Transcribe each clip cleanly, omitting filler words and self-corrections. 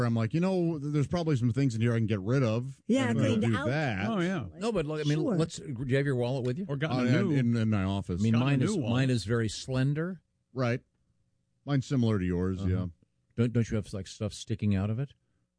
I'm like, there's probably some things in here I can get rid of. Yeah, I'm gonna cleaned do out. that. Oh, yeah. No, but I mean, Sure. do you have your wallet with you? Or got a new. in my office. I mean, Got a new mine wallet. is very slender. Right. Mine's similar to yours, yeah. Don't you have like stuff sticking out of it?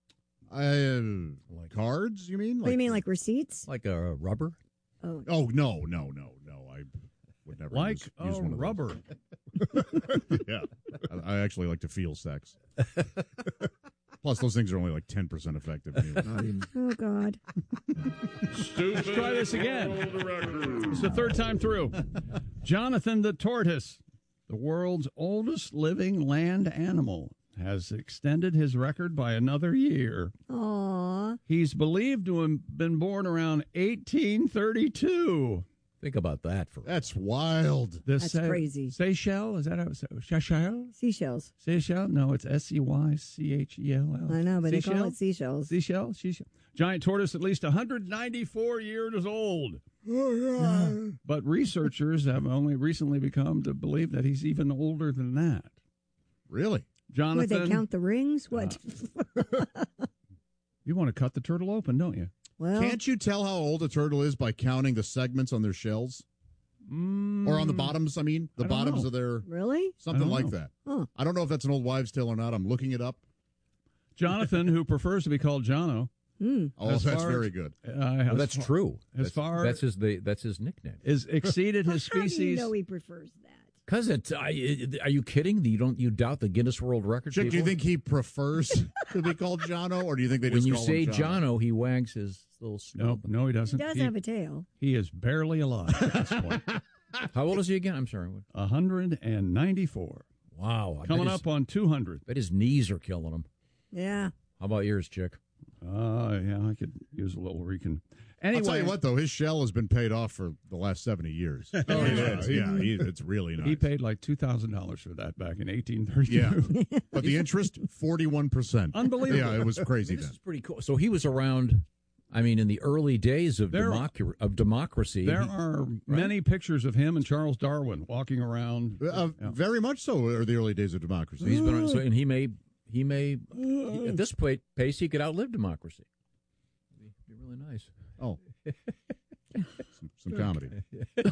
Cards, you mean? What do you mean, like receipts? Like a rubber? Oh, no. I would never use one of those. rubber. Yeah. I actually like to feel sex. Plus, those things are only like 10% effective. Anyway. Oh, God. Let's try this again. It's the third time through. Jonathan the tortoise, the world's oldest living land animal, has extended his record by another year. Aw. He's believed to have been born around 1832. Think about that That's wild. That's crazy. Seychelles? Is that how it's Seychelles? Seashells. Seychelles? No, it's Seychell. I know, but they call it seashells. Seashells? Giant tortoise, at least 194 years old. But researchers have only recently become to believe that he's even older than that. Really? Jonathan. Would they count the rings? What? You want to cut the turtle open, don't you? Well, Can't you tell how old a turtle is by counting the segments on their shells? Or on the bottoms, I mean? The I don't bottoms know. of their... really? Something I don't like know. that. Huh. I don't know if that's an old wives' tale or not. I'm looking it up. Jonathan, who prefers to be called Jono. Oh, As that's far very as- good. Well, that's true. As That's his nickname. Is exceeded his How do you species. know he prefers that? Because are you kidding? You doubt the Guinness World Record? Chick, do you people? think he prefers to be called Jono, or do you think they when just you call say him Jono? Jono, he wags his little No, snout? no, he He doesn't. does have a tail. He is barely alive at this point. How old is he again? I'm sorry. 194. Wow. I Coming bet up on 200. bet his knees are killing him. Yeah. How about yours, Chick? Yeah, I could use a little recon. Anyway, I'll tell you what, though, his shell has been paid off for the last 70 years. Oh, it's really nice. he paid like $2,000 for that back in 1832. Yeah, but the interest, 41%. Unbelievable. Yeah, it was crazy This then. is pretty cool. So he was around, I mean, in the early days of democracy. There are many pictures of him and Charles Darwin walking around. Very much so, are the early days of democracy. He's been and he may at this pace he could outlive democracy. It'd be really nice. Oh. some comedy.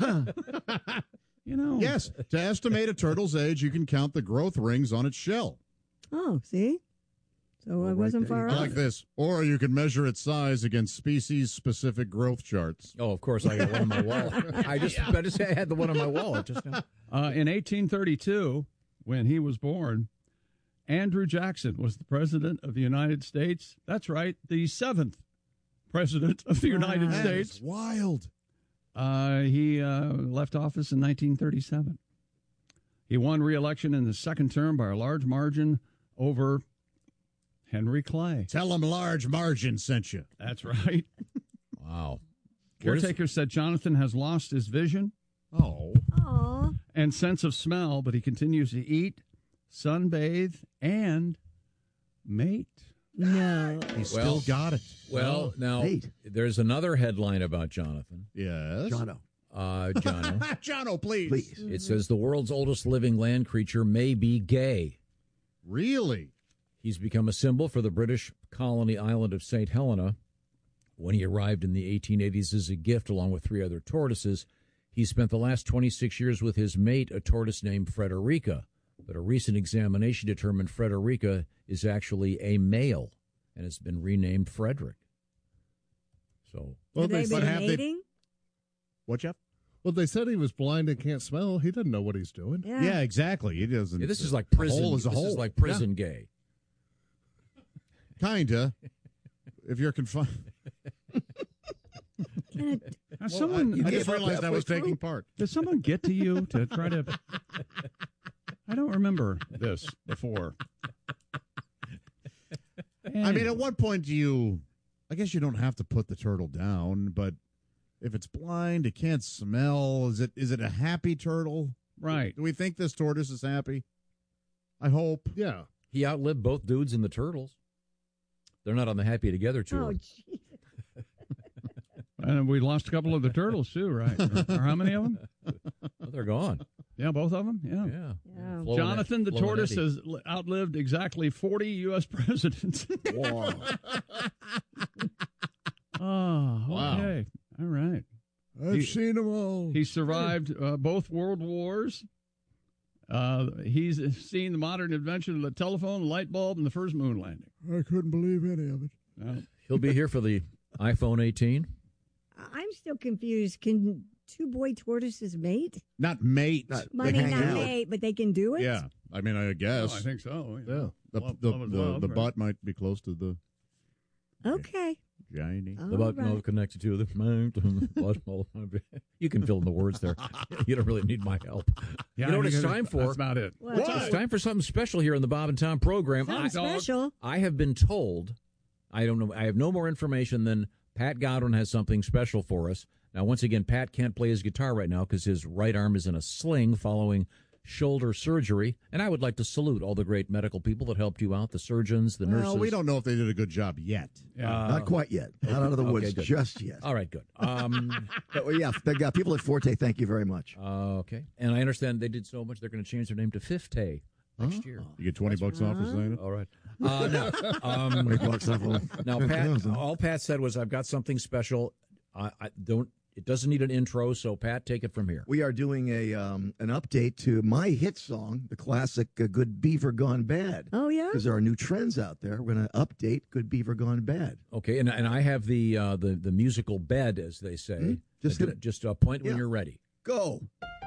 Yes, to estimate a turtle's age, you can count the growth rings on its shell. Oh, see? So I wasn't far I off. like this. Or you can measure its size against species-specific growth charts. Oh, of course, I got one on my wall. I just had the one on my wall just now. In 1832, when he was born, Andrew Jackson was the president of the United States. That's right, the 7th president of the United That States. is wild. He left office in 1937. He won re-election in the second term by a large margin over Henry Clay. Tell him large margin sent you. That's right. Wow. Caretaker said Jonathan has lost his vision Oh. Aw. and sense of smell, but he continues to eat, sunbathe, and mate. No. He still got it. Well, now, there's another headline about Jonathan. Yes. Jono. Jono. Jono, please. Please. It says the world's oldest living land creature may be gay. Really? He's become a symbol for the British colony island of St. Helena. When he arrived in the 1880s as a gift along with 3 other tortoises, he spent the last 26 years with his mate, a tortoise named Frederica. But a recent examination determined Frederica is actually a male and has been renamed Frederick. So, Have they been have mating? What, Jeff? Well, they said he was blind and can't smell. He doesn't know what he's doing. Yeah, exactly. He doesn't. yeah, this is like prison. A hole is a this hole. is like prison gay. Kinda. If you're confined. Now, someone, I just realized I was taking part. did someone get to you to try to... I don't remember this before. I mean, at what point do you... I guess you don't have to put the turtle down, but if it's blind, it can't smell. Is it a happy turtle? Right. Do we think this tortoise is happy? I hope. Yeah. He outlived both dudes and the turtles. They're not on the Happy Together tour. Oh, jeez. And we lost a couple of the turtles, too, right? Or how many of them? Oh, they're gone. Yeah, both of them? Yeah. Yeah. Yeah. Wow. Jonathan the Flo and tortoise Eddie. has outlived exactly 40 U.S. presidents. Whoa. Oh, Wow. okay. All right. I've seen them all. He survived both world wars. He's seen the modern invention of the telephone, light bulb, and the first moon landing. I couldn't believe any of it. He'll be here for the iPhone 18. I'm still confused. Can two boy tortoises mate? Not mate. I mean, not mate, but they can do it? Yeah. I mean, I guess. Oh, I think so. Yeah. The, Love- the, love is the, love, the right? butt might be close to the Okay. gynae. All The button right. connected to the You can fill in the words there. You don't really need my help. Yeah, you know what it's gotta- time for? That's about it. What? It's time for something special here in the Bob and Tom program. Something special. I have been told, I don't know, I have no more information than Pat Godwin has something special for us. Now, once again, Pat can't play his guitar right now because his right arm is in a sling following shoulder surgery. And I would like to salute all the great medical people that helped you out, the surgeons, the nurses. Well, we don't know if they did a good job yet. Not quite yet. Not out of the woods good. just yet. All right, good. But well, yeah, they got people at Forte. Thank you very much. Okay. And I understand they did so much, they're going to change their name to Fifth next year. You get $20 off for saying it? All right. Now, $20 off of now, Pat, all Pat said was, "I've got something special. I don't. It doesn't need an intro, so Pat, take it from here." We are doing an update to my hit song, the classic "Good Beaver Gone Bad." Oh, yeah? Because there are new trends out there. We're going to update "Good Beaver Gone Bad." Okay, and I have the musical bed, as they say. Just hit it. Just point when Yeah. you're ready. Go.